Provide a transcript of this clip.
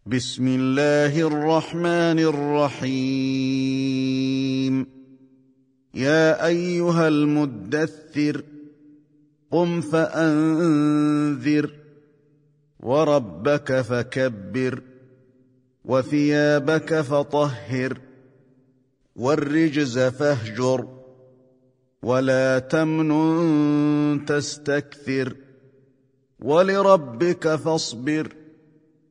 بسم الله الرحمن الرحيم يا أيها المدثر قم فأنذر وربك فكبر وثيابك فطهر والرجز فاهجر ولا تمنن تستكثر ولربك فاصبر